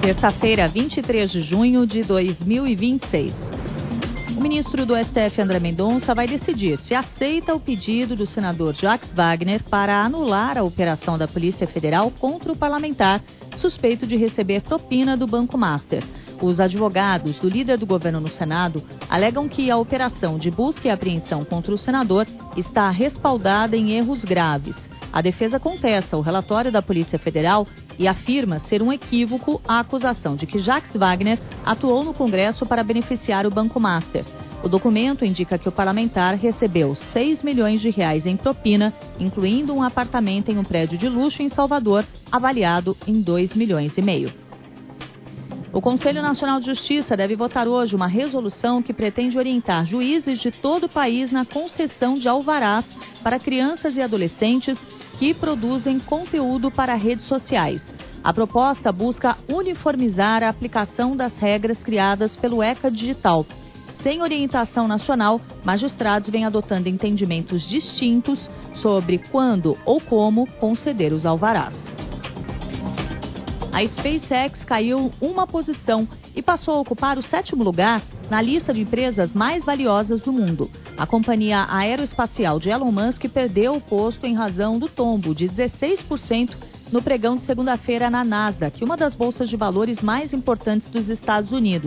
Terça-feira, 23 de junho de 2026. O ministro do STF, André Mendonça, vai decidir se aceita o pedido do senador Jacques Wagner para anular a operação da Polícia Federal contra o parlamentar suspeito de receber propina do Banco Master. Os advogados do líder do governo no Senado alegam que a operação de busca e apreensão contra o senador está respaldada em erros graves. A defesa contesta o relatório da Polícia Federal e afirma ser um equívoco a acusação de que Jacques Wagner atuou no Congresso para beneficiar o Banco Master. O documento indica que o parlamentar recebeu 6 milhões de reais em propina, incluindo um apartamento em um prédio de luxo em Salvador, avaliado em 2,5 milhões. O Conselho Nacional de Justiça deve votar hoje uma resolução que pretende orientar juízes de todo o país na concessão de alvarás para crianças e adolescentes que produzem conteúdo para redes sociais. A proposta busca uniformizar a aplicação das regras criadas pelo ECA Digital. Sem orientação nacional, magistrados vêm adotando entendimentos distintos sobre quando ou como conceder os alvarás. A SpaceX caiu uma posição e passou a ocupar o 7º lugar na lista de empresas mais valiosas do mundo. A companhia aeroespacial de Elon Musk perdeu o posto em razão do tombo de 16% no pregão de segunda-feira na Nasdaq, uma das bolsas de valores mais importantes dos Estados Unidos.